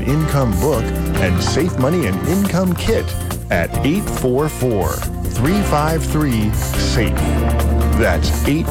Income book and Safe Money and Income kit at 844-353-SAFE. That's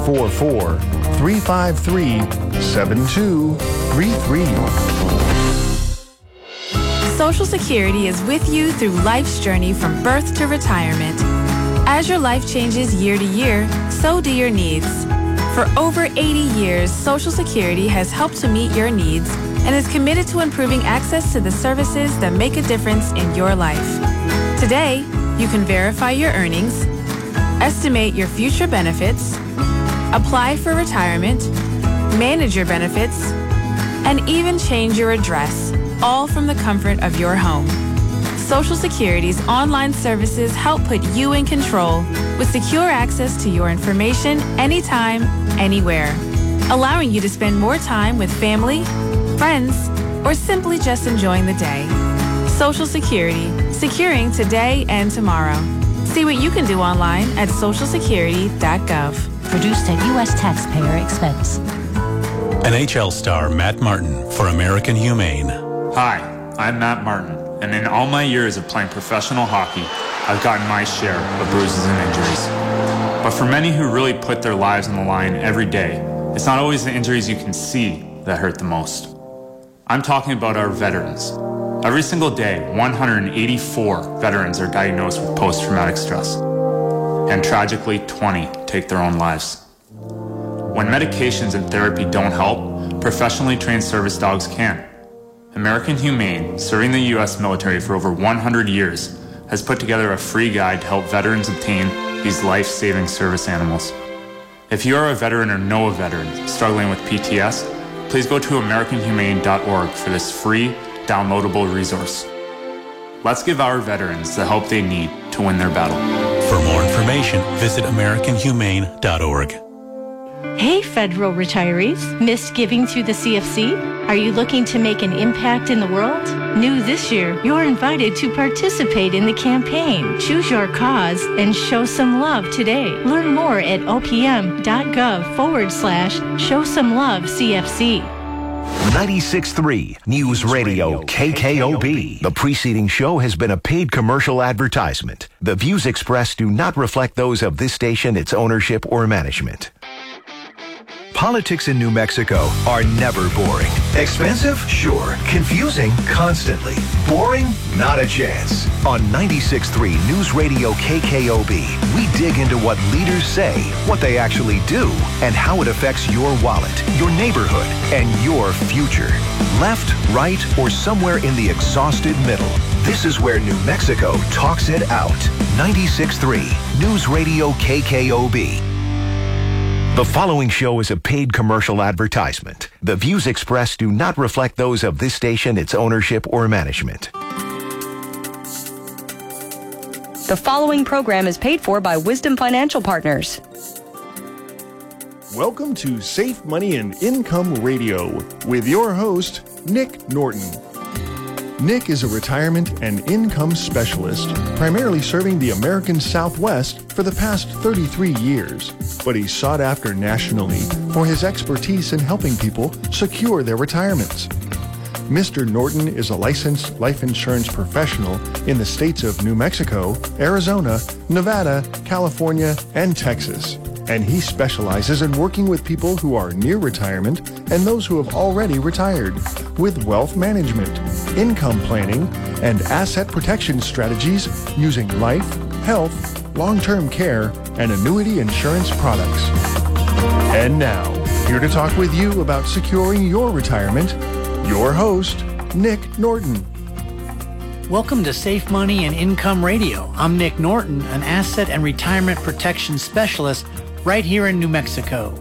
844-353-7233. Social Security is with you through life's journey from birth to retirement. As your life changes year to year, so do your needs. For over 80 years, Social Security has helped to meet your needs and is committed to improving access to the services that make a difference in your life. Today, you can verify your earnings, estimate your future benefits, apply for retirement, manage your benefits, and even change your address, all from the comfort of your home. Social Security's online services help put you in control with secure access to your information anytime, anywhere, allowing you to spend more time with family, friends, or simply just enjoying the day. Social Security, securing today and tomorrow. See what you can do online at socialsecurity.gov. Produced at U.S. taxpayer expense. NHL star Matt Martin for American Humane. Hi, I'm Matt Martin, and in all my years of playing professional hockey, I've gotten my share of bruises and injuries. But for many who really put their lives on the line every day, it's not always the injuries you can see that hurt the most. I'm talking about our veterans. Every single day, 184 veterans are diagnosed with post-traumatic stress. And tragically, 20 take their own lives. When medications and therapy don't help, professionally trained service dogs can. American Humane, serving the U.S. military for over 100 years, has put together a free guide to help veterans obtain these life-saving service animals. If you are a veteran or know a veteran struggling with PTS, please go to AmericanHumane.org for this free, downloadable resource. Let's give our veterans the help they need to win their battle. For more information, visit AmericanHumane.org. Hey, federal retirees. Missed giving through the CFC? Are you looking to make an impact in the world? New this year, you're invited to participate in the campaign. Choose your cause and show some love today. Learn more at opm.gov/show-some-love-CFC. 96.3 News Radio KKOB. The preceding show has been a paid commercial advertisement. The views expressed do not reflect those of this station, its ownership, or management. Politics in New Mexico are never boring. Expensive? Sure. Confusing? Constantly. Boring? Not a chance. On 96.3 News Radio KKOB, we dig into what leaders say, what they actually do, and how it affects your wallet, your neighborhood, and your future. Left, right, or somewhere in the exhausted middle. This is where New Mexico talks it out. 96.3 News Radio KKOB. The following show is a paid commercial advertisement. The views expressed do not reflect those of this station, its ownership, or management. The following program is paid for by Wisdom Financial Partners. Welcome to Safe Money and Income Radio with your host, Nick Norton. Nick is a retirement and income specialist, primarily serving the American Southwest for the past 33 years, but he's sought after nationally for his expertise in helping people secure their retirements. Mr. Norton is a licensed life insurance professional in the states of New Mexico, Arizona, Nevada, California, and Texas. And he specializes in working with people who are near retirement and those who have already retired with wealth management, income planning, and asset protection strategies using life, health, long-term care, and annuity insurance products. And now, here to talk with you about securing your retirement, your host, Nick Norton. Welcome to Safe Money and Income Radio. I'm Nick Norton, an asset and retirement protection specialist right here in New Mexico.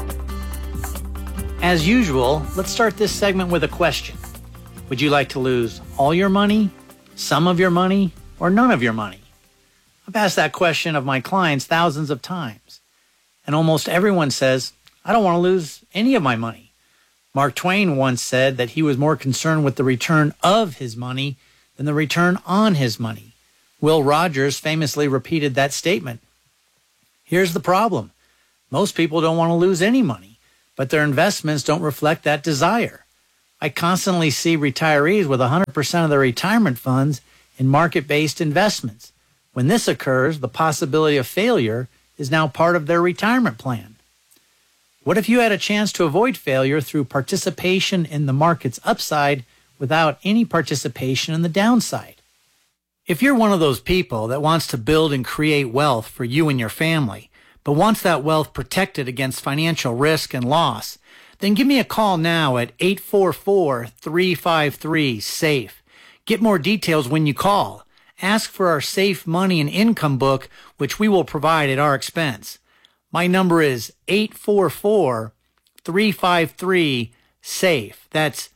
As usual, let's start this segment with a question. Would you like to lose all your money, some of your money, or none of your money? I've asked that question of my clients thousands of times, and almost everyone says, I don't want to lose any of my money. Mark Twain once said that he was more concerned with the return of his money than the return on his money. Will Rogers famously repeated that statement. Here's the problem. Most people don't want to lose any money, but their investments don't reflect that desire. I constantly see retirees with 100% of their retirement funds in market-based investments. When this occurs, the possibility of failure is now part of their retirement plan. What if you had a chance to avoid failure through participation in the market's upside without any participation in the downside? If you're one of those people that wants to build and create wealth for you and your family, but wants that wealth protected against financial risk and loss, then give me a call now at 844-353-SAFE. Get more details when you call. Ask for our Safe Money and Income book, which we will provide at our expense. My number is 844-353-SAFE. That's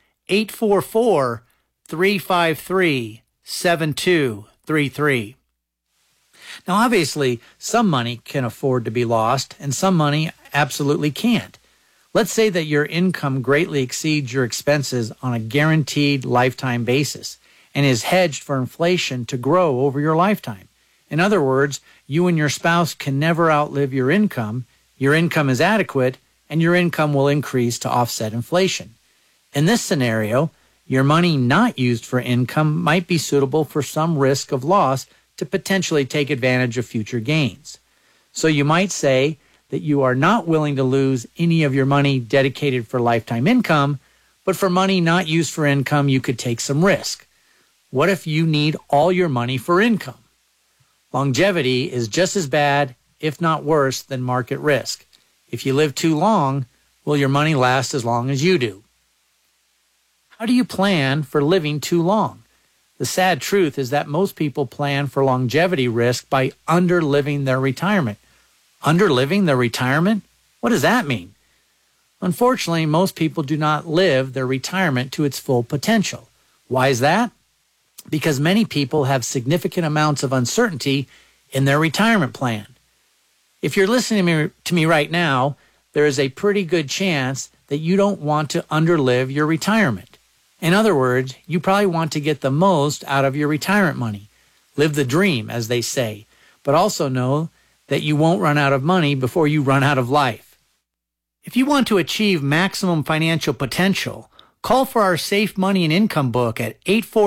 844-353-7233. Now, obviously, some money can afford to be lost, and some money absolutely can't. Let's say that your income greatly exceeds your expenses on a guaranteed lifetime basis and is hedged for inflation to grow over your lifetime. In other words, you and your spouse can never outlive your income is adequate, and your income will increase to offset inflation. In this scenario, your money not used for income might be suitable for some risk of loss to potentially take advantage of future gains. So you might say that you are not willing to lose any of your money dedicated for lifetime income, but for money not used for income, you could take some risk. What if you need all your money for income? Longevity is just as bad, if not worse, than market risk. If you live too long, will your money last as long as you do? How do you plan for living too long? The sad truth is that most people plan for longevity risk by underliving their retirement. Underliving their retirement? What does that mean? Unfortunately, most people do not live their retirement to its full potential. Why is that? Because many people have significant amounts of uncertainty in their retirement plan. If you're listening to me right now, there is a pretty good chance that you don't want to underlive your retirement. In other words, you probably want to get the most out of your retirement money. Live the dream, as they say, but also know that you won't run out of money before you run out of life. If you want to achieve maximum financial potential, call for our Safe Money and Income book at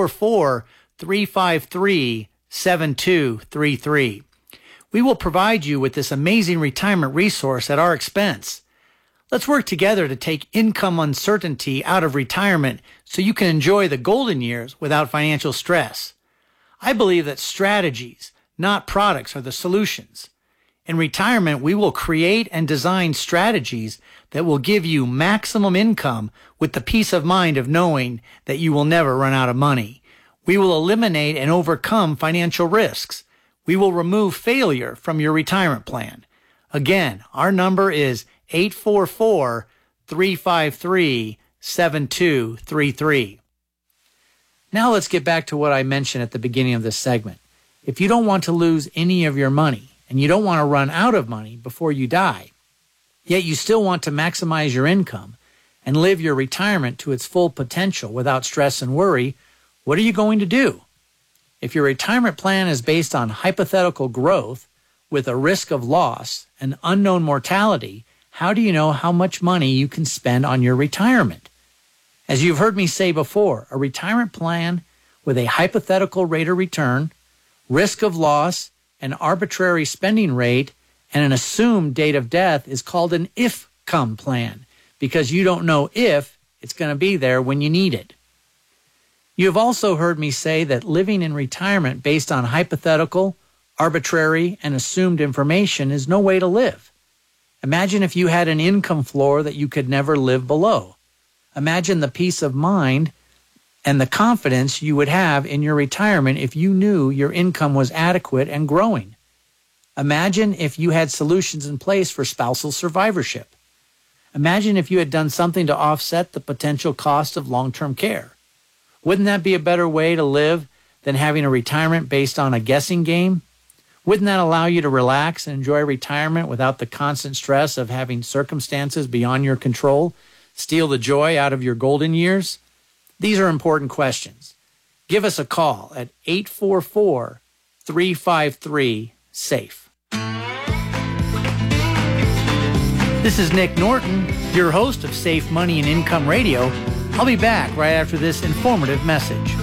844-353-7233. We will provide you with this amazing retirement resource at our expense. Let's work together to take income uncertainty out of retirement so you can enjoy the golden years without financial stress. I believe that strategies, not products, are the solutions. In retirement, we will create and design strategies that will give you maximum income with the peace of mind of knowing that you will never run out of money. We will eliminate and overcome financial risks. We will remove failure from your retirement plan. Again, our number is 844-353-7233. Now let's get back to what I mentioned at the beginning of this segment. If you don't want to lose any of your money, and you don't want to run out of money before you die, yet you still want to maximize your income and live your retirement to its full potential without stress and worry, what are you going to do? If your retirement plan is based on hypothetical growth with a risk of loss and unknown mortality, how do you know how much money you can spend on your retirement? As you've heard me say before, a retirement plan with a hypothetical rate of return, risk of loss, an arbitrary spending rate, and an assumed date of death is called an if-come plan because you don't know if it's going to be there when you need it. You have also heard me say that living in retirement based on hypothetical, arbitrary, and assumed information is no way to live. Imagine if you had an income floor that you could never live below. Imagine the peace of mind and the confidence you would have in your retirement if you knew your income was adequate and growing. Imagine if you had solutions in place for spousal survivorship. Imagine if you had done something to offset the potential cost of long-term care. Wouldn't that be a better way to live than having a retirement based on a guessing game? Wouldn't that allow you to relax and enjoy retirement without the constant stress of having circumstances beyond your control steal the joy out of your golden years? These are important questions. Give us a call at 844-353-SAFE. This is Nick Norton, your host of Safe Money and Income Radio. I'll be back right after this informative message.